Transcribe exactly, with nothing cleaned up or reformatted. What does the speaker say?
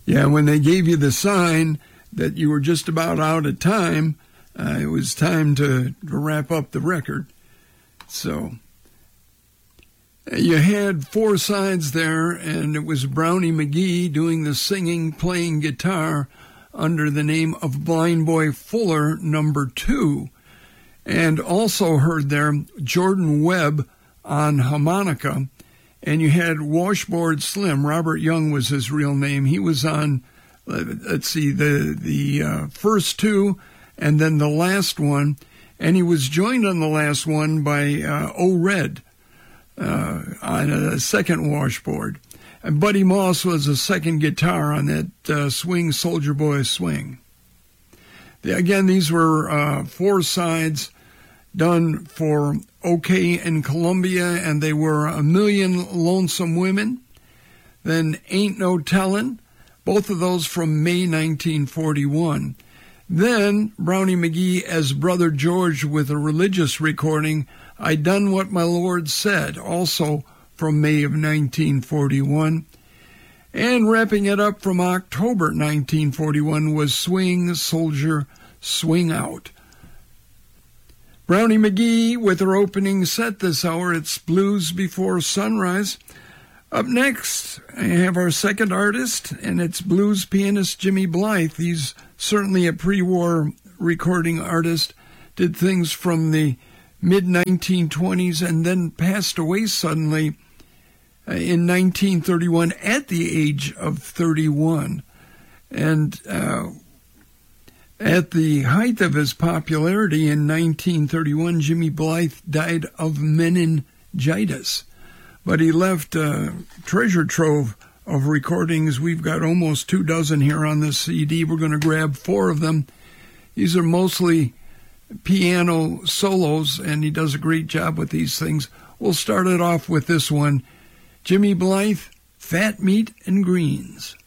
Yeah, when they gave you the sign that you were just about out of time, uh, it was time to, to wrap up the record. So you had four sides there, and it was Brownie McGhee doing the singing, playing guitar under the name of Blind Boy Fuller, number two. And also heard there Jordan Webb on harmonica. And you had Washboard Slim. Robert Young was his real name. He was on, let's see, the, the uh, first two and then the last one. And he was joined on the last one by uh, O. Red uh, on a second washboard. And Buddy Moss was a second guitar on that uh, Swing Soldier Boy Swing. The, again, these were uh, four sides done for OK in Columbia, and they were A Million Lonesome Women, then Ain't No Tellin', both of those from May nineteen forty-one. Then Brownie McGhee as Brother George with a religious recording, I Done What My Lord Said, also from May of nineteen forty-one. And wrapping it up from October nineteen forty-one was Swing Soldier, Swing Out. Brownie McGhee with her opening set this hour. It's Blues Before Sunrise. Up next, I have our second artist, and it's blues pianist Jimmy Blythe. He's certainly a pre-war recording artist, did things from the mid nineteen twenties, and then passed away suddenly in nineteen thirty-one at the age of thirty-one. And uh, at the height of his popularity in nineteen thirty-one, Jimmy Blythe died of meningitis. But he left a treasure trove of recordings. We've got almost two dozen here on this C D. We're going to grab four of them. These are mostly piano solos, and he does a great job with these things. We'll start it off with this one. Jimmy Blythe, Fat Meat and Greens.